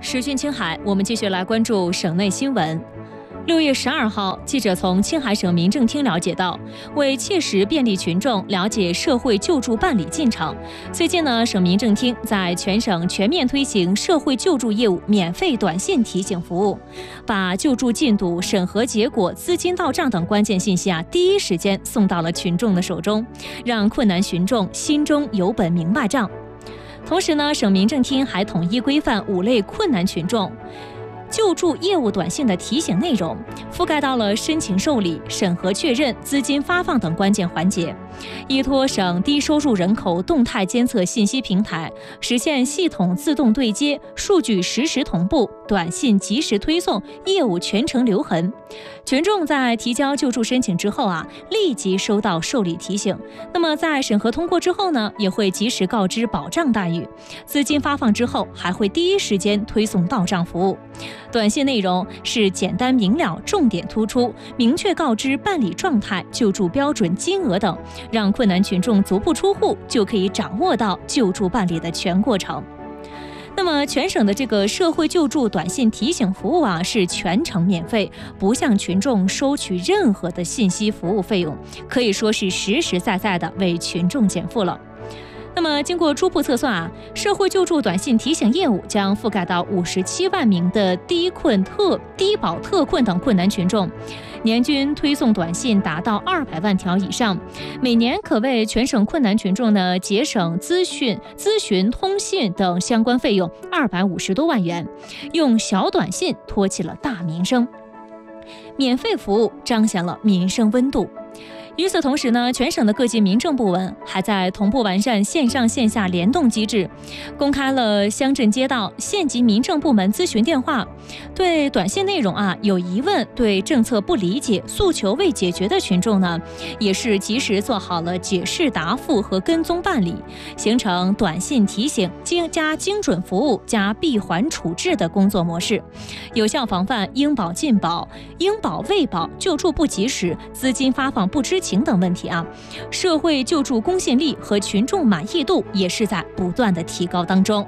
时讯青海，我们继续来关注省内新闻。6月12号，记者从青海省民政厅了解到，为切实便利群众了解社会救助办理进程，最近呢，省民政厅在全省全面推行社会救助业务免费短信提醒服务，把救助进度、审核结果、资金到账等关键信息第一时间送到了群众的手中，让困难群众心中有本明白账。同时呢，省民政厅还统一规范5类困难群众救助业务短信的提醒内容，覆盖到了申请受理、审核确认、资金发放等关键环节，依托省低收入人口动态监测信息平台，实现系统自动对接、数据实时同步、短信及时推送、业务全程留痕。群众在提交救助申请之后立即收到受理提醒。那么在审核通过之后呢，也会及时告知保障待遇。资金发放之后，还会第一时间推送到账服务。短信内容是简单明了、重点突出，明确告知办理状态、救助标准、金额等，让困难群众足不出户就可以掌握到救助办理的全过程。那么全省的这个社会救助短信提醒服务是全程免费，不向群众收取任何的信息服务费用，可以说是实实在在的为群众减负了。那么经过初步测算社会救助短信提醒业务将覆盖到57万名的低保特困等困难群众，年均推送短信达到200万条以上，每年可为全省困难群众呢节省咨询、通信等相关费用250多万元，用小短信托起了大民生，免费服务彰显了民生温度。与此同时呢，全省的各级民政部门还在同步完善线上线下联动机制，公开了乡镇街道、县级民政部门咨询电话，对短信内容有疑问、对政策不理解、诉求未解决的群众呢，也是及时做好了解释答复和跟踪办理，形成短信提醒加精准服务加闭环处置的工作模式，有效防范应保尽保、应保未保、救助不及时、资金发放不知情等问题社会救助公信力和群众满意度也是在不断的提高当中。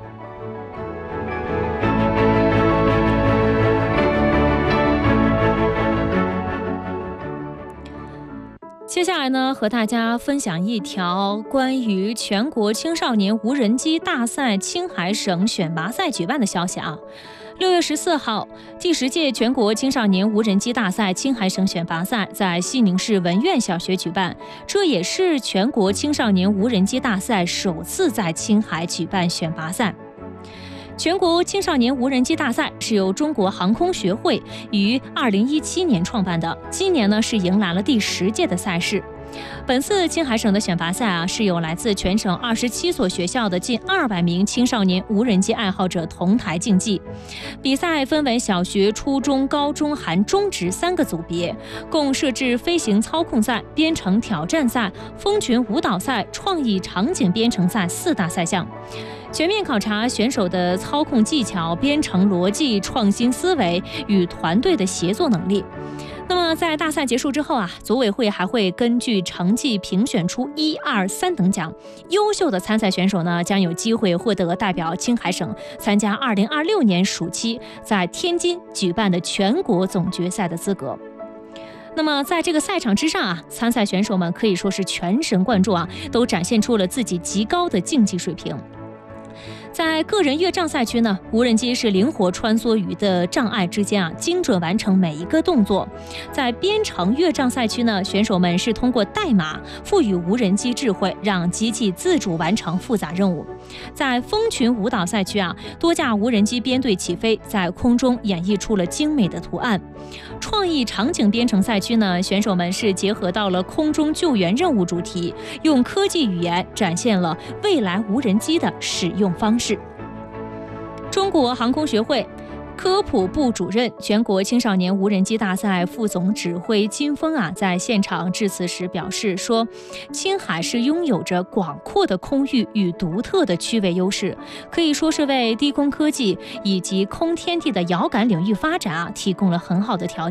接下来呢，和大家分享一条关于全国青少年无人机大赛青海省选拔赛举办的消息6月14号，第10届全国青少年无人机大赛青海省选拔赛在西宁市文苑小学举办，这也是全国青少年无人机大赛首次在青海举办选拔赛。全国青少年无人机大赛是由中国航空学会于2017年创办的，今年呢是迎来了第10届的赛事。本次青海省的选拔赛是由来自全省27所学校的近200名青少年无人机爱好者同台竞技。比赛分为小学、初中、高中含中职3个组别，共设置飞行操控赛、编程挑战赛、蜂群舞蹈赛、创意场景编程赛4大赛项，全面考察选手的操控技巧、编程逻辑、创新思维与团队的协作能力。那么在大赛结束之后组委会还会根据成绩评选出1、2、3等奖，优秀的参赛选手呢将有机会获得代表青海省参加2026年暑期在天津举办的全国总决赛的资格。那么在这个赛场之上参赛选手们可以说是全神贯注都展现出了自己极高的竞技水平。在个人越障赛区呢，无人机是灵活穿梭于的障碍之间精准完成每一个动作。在编程越障赛区呢，选手们是通过代码赋予无人机智慧，让机器自主完成复杂任务。在蜂群舞蹈赛区多架无人机编队起飞，在空中演绎出了精美的图案。创意场景编程赛区呢，选手们是结合到了空中救援任务主题，用科技语言展现了未来无人机的使用方式。中国航空学会科普部主任、全国青少年无人机大赛副总指挥金峰在现场致辞时表示说，青海是拥有着广阔的空域与独特的区位优势，可以说是为低空科技以及空天地的遥感领域发展提供了很好的条件。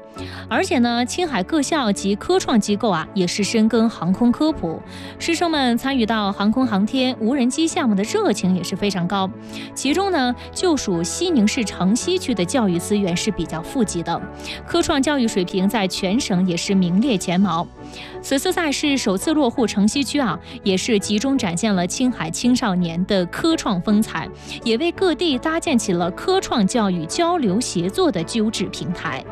而且呢，青海各校及科创机构也是深耕航空科普，师生们参与到航空航天、无人机项目的热情也是非常高。其中呢，就属西宁市城西区的教育资源是比较富集的，科创教育水平在全省也是名列前茅。此次赛事首次落户城西区也是集中展现了青海青少年的科创风采，也为各地搭建起了科创教育交流协作的优质平台。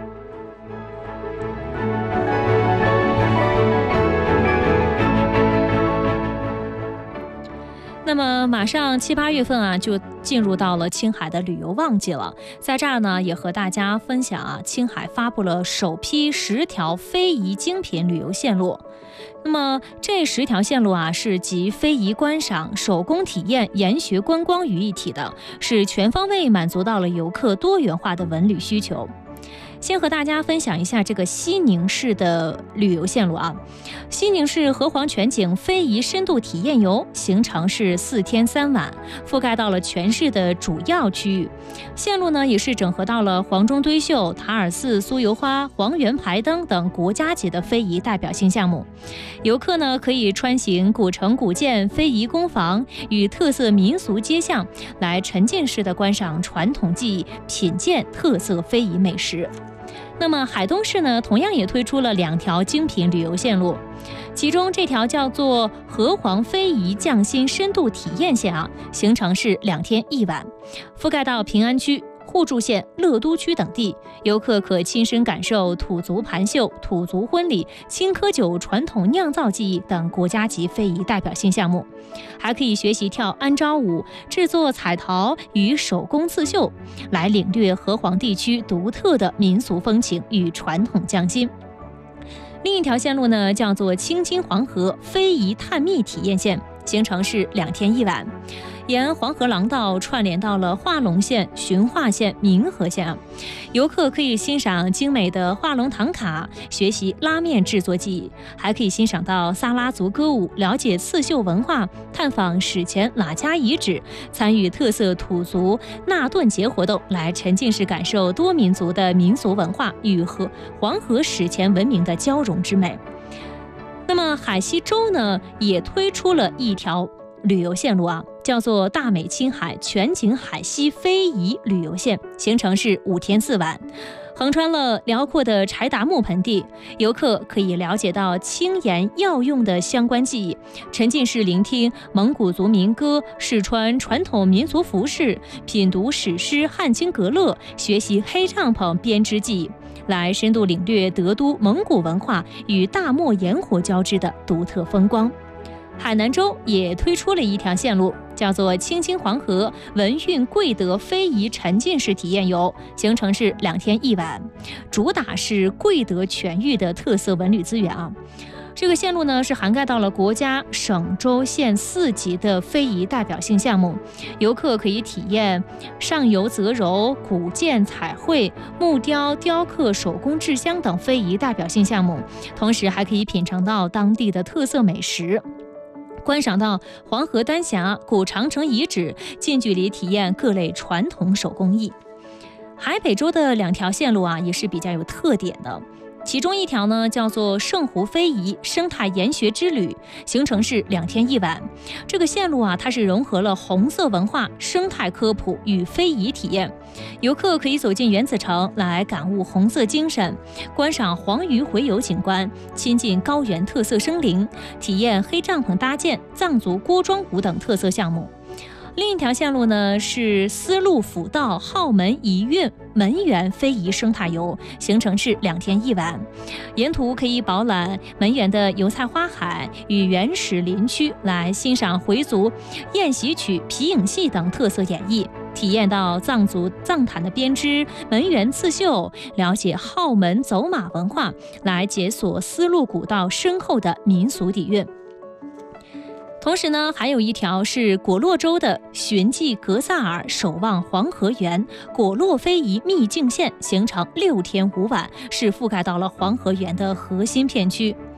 那么马上7、8月份就进入到了青海的旅游旺季了，在这儿呢也和大家分享青海发布了首批10条非遗精品旅游线路。那么这10条线路是集非遗观赏、手工体验、研学观光于一体的，是全方位满足到了游客多元化的文旅需求。先和大家分享一下这个西宁市的旅游线路西宁市河湟全景非遗深度体验游，行程是4天3晚，覆盖到了全市的主要区域。线路呢也是整合到了黄钟堆绣、塔尔寺、酥油花、黄原排灯等国家级的非遗代表性项目。游客呢可以穿行古城古建、非遗工坊与特色民俗街巷，来沉浸式的观赏传统技艺，品鉴特色非遗美食。那么海东市呢，同样也推出了2条精品旅游线路，其中这条叫做河湟非遗匠心深度体验线行程是2天1晚，覆盖到平安区、互助县、乐都区等地，游客可亲身感受土族盘绣、土族婚礼、青稞酒传统酿造技艺等国家级非遗代表性项目，还可以学习跳安招舞、制作彩陶与手工刺绣，来领略河湟地区独特的民俗风情与传统匠心。另一条线路呢，叫做青金黄河非遗探秘体验线，行程是2天1晚，沿黄河廊道串联到了化隆县、循化县、民和县游客可以欣赏精美的化隆唐卡，学习拉面制作技艺，还可以欣赏到撒拉族歌舞，了解刺绣文化，探访史前喇家遗址，参与特色土族纳顿节活动，来沉浸式感受多民族的民俗文化与黄河史前文明的交融之美。那么海西州呢，也推出了1条旅游线路叫做大美青海全景海西非遗旅游线，行程是5天4晚，横穿了辽阔的柴达木盆地，游客可以了解到青盐药用的相关技艺，沉浸式聆听蒙古族民歌，试穿传统民族服饰，品读史诗汉经阁乐，学习黑帐篷编织技艺，来深度领略德都蒙古文化与大漠炎火交织的独特风光。海南州也推出了1条线路，叫做青金黄河文运贵德非遗沉浸式体验游，行程是2天1晚，主打是贵德全域的特色文旅资源这个线路呢是涵盖到了国家、省、州、县4级的非遗代表性项目，游客可以体验上游择柔、古建、彩绘、木雕、雕刻、手工制香等非遗代表性项目，同时还可以品尝到当地的特色美食，观赏到黄河丹霞、古长城遗址，近距离体验各类传统手工艺。海北州的2条线路也是比较有特点的，其中1条呢叫做圣湖非遗生态研学之旅，行程是2天1晚。这个线路它是融合了红色文化、生态科普与非遗体验，游客可以走进原子城来感悟红色精神，观赏黄鱼洄游景观，亲近高原特色生灵，体验黑帐篷搭建、藏族锅庄舞等特色项目。另一条线路呢是丝路辅道浩门遗韵门源非遗生态游，行程是2天1晚，沿途可以饱览门源的油菜花海与原始林区，来欣赏回族宴席曲、皮影戏等特色演绎，体验到藏族藏毯的编织、门源刺绣，了解浩门走马文化，来解锁丝路古道深厚的民俗底蕴。同时呢，还有1条是果洛州的寻迹格萨尔守望黄河源果洛非遗秘境线，行程6天5晚，是覆盖到了黄河源的核心片区。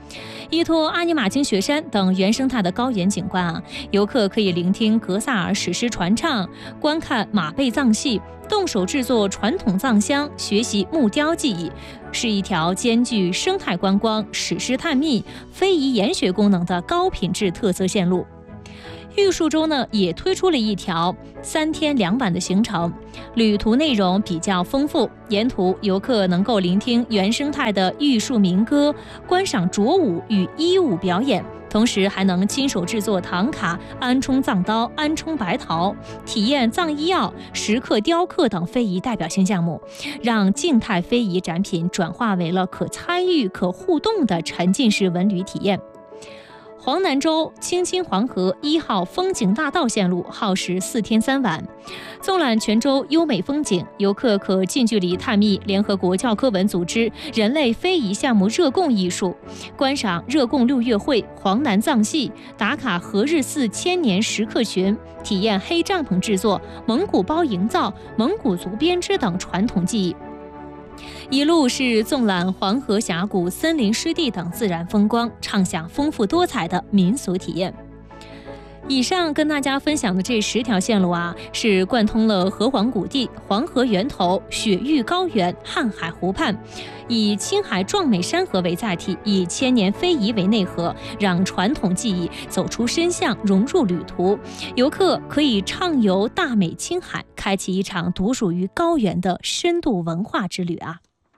依托阿尼玛卿雪山等原生态的高原景观游客可以聆听格萨尔史诗传唱，观看马背藏戏，动手制作传统藏香，学习木雕技艺，是一条兼具生态观光、史诗探秘、非遗研学功能的高品质特色线路。玉树州呢也推出了一条3天2晚的行程，旅途内容比较丰富，沿途游客能够聆听原生态的玉树民歌，观赏卓舞与衣舞表演，同时还能亲手制作唐卡、安冲藏刀、安冲白陶，体验藏医药、石刻雕刻等非遗代表性项目，让静态非遗展品转化为了可参与、可互动的沉浸式文旅体验。黄南州青青黄河1号风景大道线路耗时4天3晚，纵览全州优美风景，游客可近距离探秘联合国教科文组织人类非遗项目热贡艺术，观赏热贡6月会、黄南藏戏，打卡和日寺千年石刻群，体验黑帐篷制作、蒙古包营造、蒙古族编织等传统技艺。一路是纵览黄河峡谷、森林湿地等自然风光，畅享丰富多彩的民俗体验。以上跟大家分享的这10条线路是贯通了河湟谷地、黄河源头、雪域高原、瀚海湖畔，以青海壮美山河为载体，以千年非遗为内核，让传统技艺走出深巷，融入旅途。游客可以畅游大美青海，开启一场独属于高原的深度文化之旅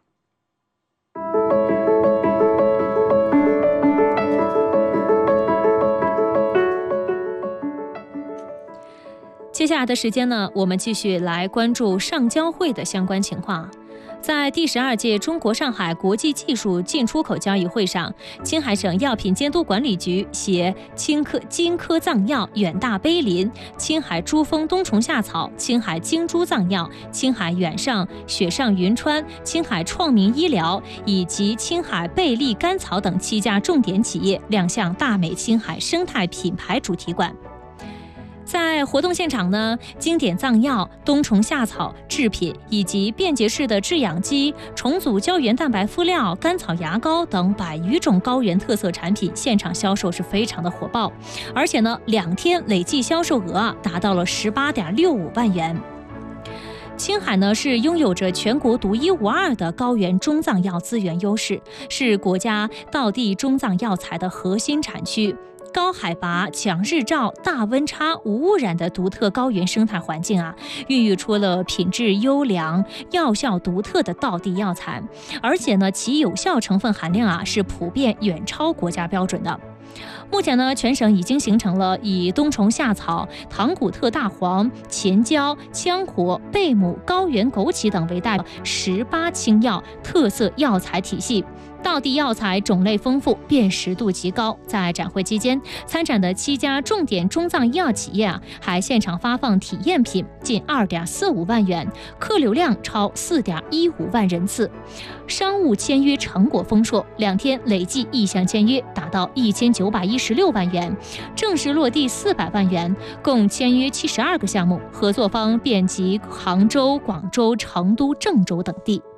接下来的时间呢，我们继续来关注上交会的相关情况。在第12届中国上海国际技术进出口交易会上，青海省药品监督管理局携金科藏药、远大碑林、青海珠峰冬虫夏草、青海精珠藏药、青海远上、雪上云川、青海创明医疗以及青海贝利甘草等7家重点企业亮相大美青海生态品牌主题馆。在活动现场呢，经典藏药、冬虫夏草制品以及便捷式的制氧机、重组胶原蛋白敷料、甘草牙膏等100余种高原特色产品现场销售是非常的火爆，而且呢，2天累计销售额达到了18.65万元。青海呢是拥有着全国独一无二的高原中藏药资源优势，是国家道地中藏药材的核心产区。高海拔、强日照、大温差、无污染的独特高原生态环境孕育出了品质优良、药效独特的道地药材，而且呢，其有效成分含量是普遍远超国家标准的。目前呢，全省已经形成了以冬虫夏草、唐古特大黄、钱椒、羌活、贝母、高原枸杞等为代表18青药特色药材体系。道地药材种类丰富，辨识度极高。在展会期间，参展的7家重点中藏医药企业还现场发放体验品近2.45万元，客流量超4.15万人次。商务签约成果丰硕，2天累计意向签约达到1916万元，正式落地400万元，共签约72个项目，合作方遍及杭州、广州、成都、郑州等地。